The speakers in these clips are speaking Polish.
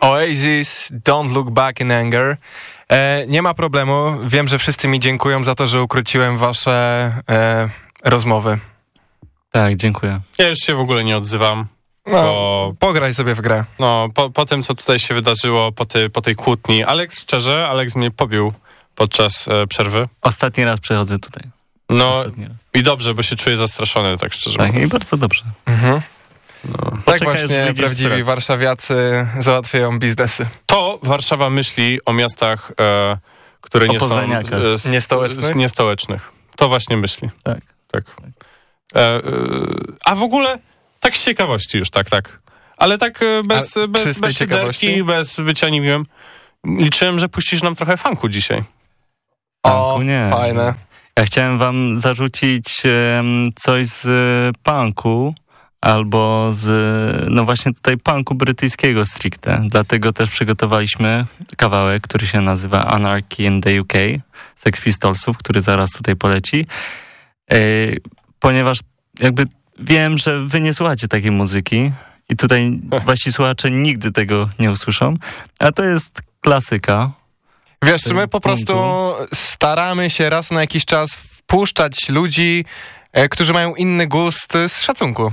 Oasis, Don't Look Back in Anger. Nie ma problemu. Wiem, że wszyscy mi dziękują za to, że ukróciłem wasze rozmowy. Tak, dziękuję. Ja już się w ogóle nie odzywam. Pograj sobie w grę. No, po tym, co tutaj się wydarzyło, po tej kłótni. Alex mnie pobił podczas przerwy. Ostatni raz przechodzę tutaj. No i dobrze, bo się czuję zastraszony, tak szczerze mówiąc. Tak, i bardzo dobrze. Mhm. No. Tak właśnie prawdziwi warszawiacy załatwiają biznesy. To Warszawa myśli o miastach, które nie są niestołecznych. To właśnie myśli. Tak. A w ogóle tak z ciekawości już, tak. Ale tak bez szyderki, bez bycia niemiłym. Liczyłem, że puścisz nam trochę funku dzisiaj. O, nie. Fajne. Ja chciałem wam zarzucić coś z punku, albo no właśnie tutaj punku brytyjskiego stricte. Dlatego też przygotowaliśmy kawałek, który się nazywa Anarchy in the UK, Sex Pistolsów, który zaraz tutaj poleci. Ponieważ jakby wiem, że wy nie słuchacie takiej muzyki i tutaj wasi słuchacze nigdy tego nie usłyszą, a to jest klasyka. Wiesz, my po prostu staramy się raz na jakiś czas wpuszczać ludzi, którzy mają inny gust z szacunku.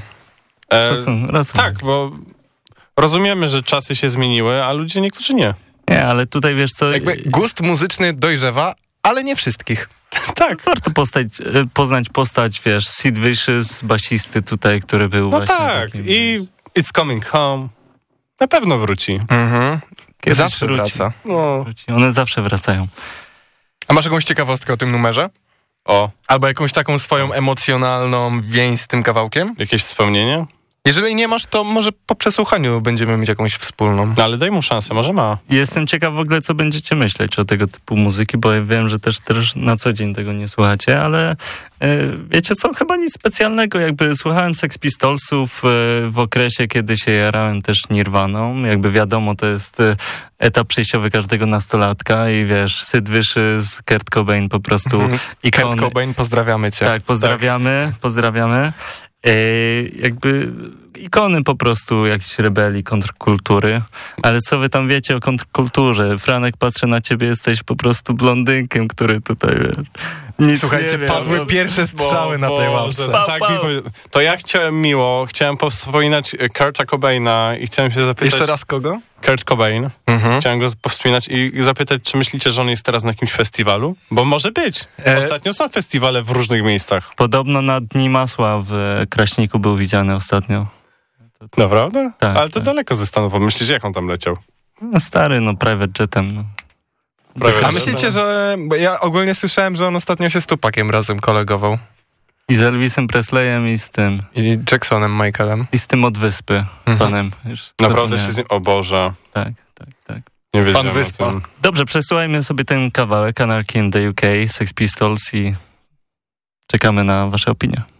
Tak, bo rozumiemy, że czasy się zmieniły, a ludzie niektórzy nie. Nie, ale tutaj wiesz co... Jakby gust muzyczny dojrzewa, ale nie wszystkich. Tak. Warto poznać postać, wiesz, Sid Vicious, basisty tutaj, który był właśnie tak, takim, i It's Coming Home na pewno wróci. Mhm. Zawsze wraca. One zawsze wracają. A masz jakąś ciekawostkę o tym numerze? Albo jakąś taką swoją emocjonalną więź z tym kawałkiem? Jakieś wspomnienie? Jeżeli nie masz, to może po przesłuchaniu będziemy mieć jakąś wspólną. No ale daj mu szansę, może ma. Jestem ciekaw w ogóle, co będziecie myśleć o tego typu muzyki, bo ja wiem, że też na co dzień tego nie słuchacie, ale wiecie co, chyba nic specjalnego. Jakby słuchałem Sex Pistolsów w okresie, kiedy się jarałem też Nirvaną. Jakby wiadomo, to jest etap przejściowy każdego nastolatka i wiesz, Sid Vicious, Kurt Cobain po prostu ikony. Kurt Cobain, pozdrawiamy cię. Tak, pozdrawiamy. Jakby ikony po prostu jakiejś rebelii, kontrkultury. Ale co wy tam wiecie o kontrkulturze? Franek, patrzę na ciebie, jesteś po prostu blondynkiem, który tutaj nic Słuchajcie, nie padły wie, pierwsze strzały na tej ławce. To ja chciałem powspominać Kurta Cobaina i chciałem się zapytać... Jeszcze raz kogo? Kurt Cobain. Chciałem go powspominać i zapytać, czy myślicie, że on jest teraz na jakimś festiwalu? Bo może być. Ostatnio są festiwale w różnych miejscach. Podobno na Dni Masła w Kraśniku był widziany ostatnio. Naprawdę? Tak, ale to daleko ze Stanów. Myślisz, jak on tam leciał? No stary, private jetem. A myślicie, że... Bo ja ogólnie słyszałem, że on ostatnio się z Tupakiem razem kolegował. I z Elvisem Presleyem i z tym. I Jacksonem Michaelem. I z tym od Wyspy, panem. Już naprawdę się z nim... O Boże. Tak. Nie wiedziałem. Pan Wyspa. Dobrze, przesłuchajmy sobie ten kawałek Anarchy in the UK, Sex Pistols i czekamy na wasze opinie.